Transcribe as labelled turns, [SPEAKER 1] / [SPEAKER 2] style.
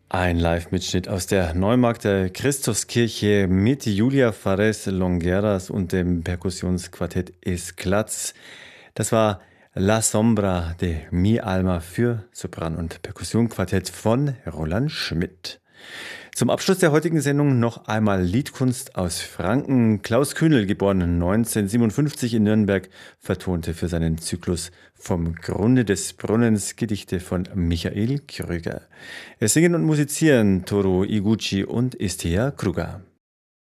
[SPEAKER 1] Ein Live-Mitschnitt aus der Neumarkter Christuskirche mit Julia Fares Longueras und dem Perkussionsquartett Esclats. Das war La Sombra de mi Alma für Sopran und Perkussionquartett von Roland Schmidt. Zum Abschluss der heutigen Sendung noch einmal Liedkunst aus Franken. Klaus Kühnel, geboren 1957 in Nürnberg, vertonte für seinen Zyklus Vom Grunde des Brunnens Gedichte von Michael Krüger. Es singen und musizieren Toru Iguchi und Istea Kruger.